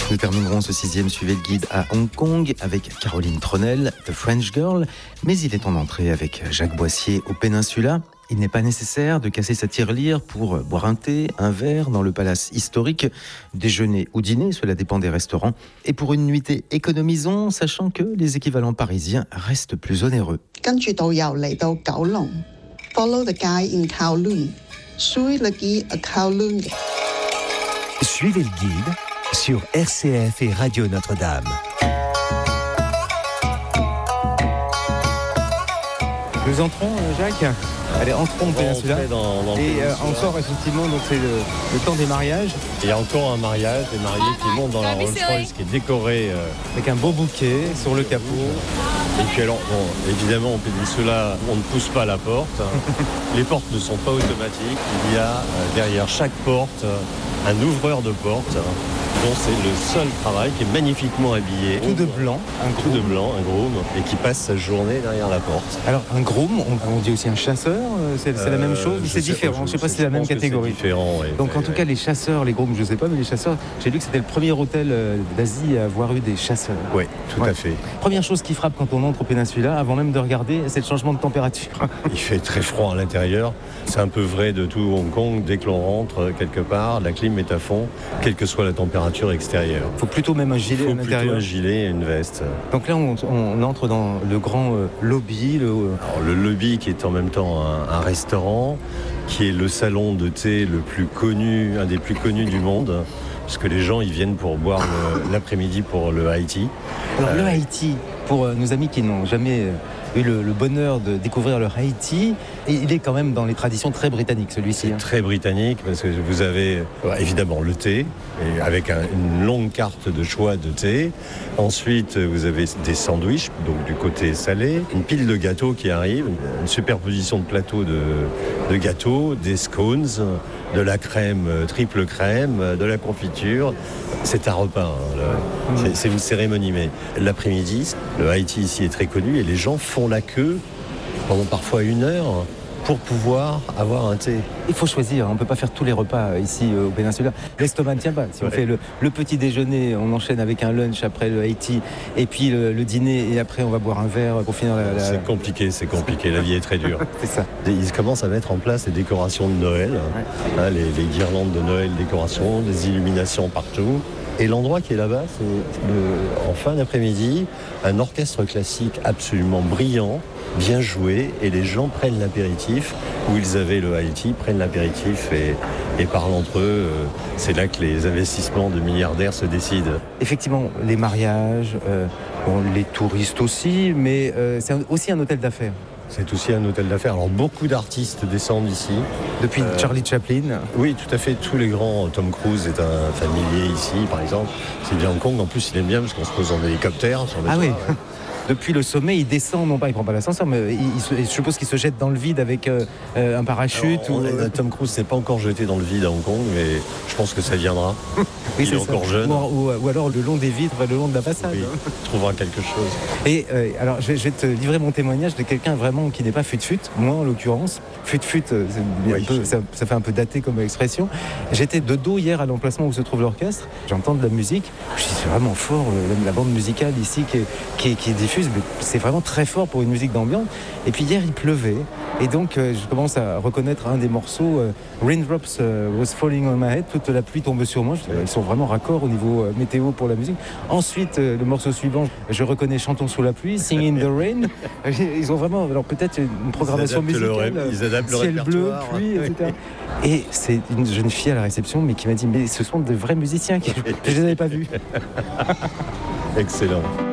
Nous terminerons ce 6e Suivez le guide à Hong Kong avec Caroline Tronel, The French Girl, mais il est en entrée avec Jacques Boissier au Péninsula. Il n'est pas nécessaire de casser sa tirelire pour boire un thé, un verre dans le palace historique, déjeuner ou dîner, cela dépend des restaurants. Et pour une nuitée, économisons, sachant que les équivalents parisiens restent plus onéreux. 跟住導遊嚟到九龍 ，follow the guide in Kowloon， suivez le guide à Kowloon。 Suivez le guide sur RCF et Radio Notre-Dame. Nous entrons, Jacques. Allez, entrons au Péninsula. On sort effectivement, donc c'est le temps des mariages. Il y a encore un mariage, des mariés qui montent dans la Rolls-Royce qui est décorée. Avec un beau bouquet sur le capot. Et puis alors, bon, évidemment, au Péninsula, on ne pousse pas la porte. Les portes ne sont pas automatiques. Il y a derrière chaque porte un ouvreur de porte dont c'est le seul travail, qui est magnifiquement habillé. Tout de blanc, un groom, et qui passe sa journée derrière la porte. Alors un groom, on dit aussi un chasseur, c'est la même chose, c'est différent, je ne sais pas si c'est la même catégorie. C'est différent, oui. Donc en tout cas les chasseurs, les grooms je ne sais pas, mais les chasseurs, j'ai lu que c'était le premier hôtel d'Asie à avoir eu des chasseurs. Oui, tout à fait. Première chose qui frappe quand on entre au Péninsula, avant même de regarder, c'est le changement de température. Il fait très froid à l'intérieur, c'est un peu vrai de tout Hong Kong, dès que l'on rentre quelque part, la clim est à fond, quelle que soit la température extérieure. Il faut plutôt même un gilet à l'intérieur. Il faut plutôt un gilet et une veste. Donc là, on entre dans le grand lobby. Alors, le lobby qui est en même temps un restaurant, qui est le salon de thé le plus connu, un des plus connus du monde, parce que les gens ils viennent pour boire l'après-midi pour le high tea. Alors le high tea, pour nos amis qui n'ont jamais eu le bonheur de découvrir le high tea, et il est quand même dans les traditions très britanniques celui-ci. C'est très britannique parce que vous avez évidemment le thé, et avec une longue carte de choix de thé. Ensuite vous avez des sandwichs, donc du côté salé, une pile de gâteaux qui arrive, une superposition de plateaux de gâteaux, des scones, de la crème, triple crème, de la confiture. C'est un repas, hein, c'est une cérémonie, mais l'après-midi, le high tea ici est très connu et les gens font la queue pendant parfois 1 heure pour pouvoir avoir un thé. Il faut choisir, on ne peut pas faire tous les repas ici au Péninsula. L'estomac ne tient pas. Si on fait le petit déjeuner, on enchaîne avec un lunch après le high tea, et puis le dîner, et après on va boire un verre pour finir C'est compliqué, la vie est très dure. C'est ça. Ils commencent à mettre en place les décorations de Noël, hein, les guirlandes de Noël, décorations, des illuminations partout. Et l'endroit qui est là-bas, c'est en fin d'après-midi, un orchestre classique absolument brillant, bien joué, et les gens prennent l'apéritif, où ils avaient le high tea, prennent l'apéritif et parlent entre eux. C'est là que les investissements de milliardaires se décident. Effectivement, les mariages, les touristes aussi, mais c'est aussi un hôtel d'affaires. C'est aussi un hôtel d'affaires. Alors beaucoup d'artistes descendent ici. Depuis Charlie Chaplin. Oui, tout à fait. Tous les grands. Tom Cruise est un familier ici, par exemple. S'il vient à Hong Kong, en plus, il aime bien parce qu'on se pose en hélicoptère sur le toit. Oui. Ouais. Depuis le sommet, il descend, non pas, il prend pas l'ascenseur, mais je suppose qu'il se jette dans le vide avec un parachute. Tom Cruise s'est pas encore jeté dans le vide à Hong Kong, mais je pense que ça viendra. Oui, il est encore jeune. Ou alors le long des vitres, le long de la façade. Oui, il trouvera quelque chose. Et alors, je vais te livrer mon témoignage de quelqu'un vraiment qui n'est pas fut-fut, moi en l'occurrence. Fut-fut, ça fait un peu daté comme expression. J'étais de dos hier à l'emplacement où se trouve l'orchestre. J'entends de la musique. Je dis, c'est vraiment fort, la bande musicale ici qui diffuse. Mais c'est vraiment très fort pour une musique d'ambiance. Et puis hier, il pleuvait. Et donc, je commence à reconnaître un des morceaux. Raindrops was falling on my head. Toute la pluie tombe sur moi. Ils sont vraiment raccords au niveau météo pour la musique. Ensuite, le morceau suivant, je reconnais Chantons sous la pluie, Sing in the Rain. Ils ont vraiment, alors peut-être une programmation musicale. Ils adaptent le ciel bleu, répertoire. pluie, etc. Et c'est une jeune fille à la réception, mais qui m'a dit, mais ce sont de vrais musiciens. Je ne les avais pas vus. Excellent.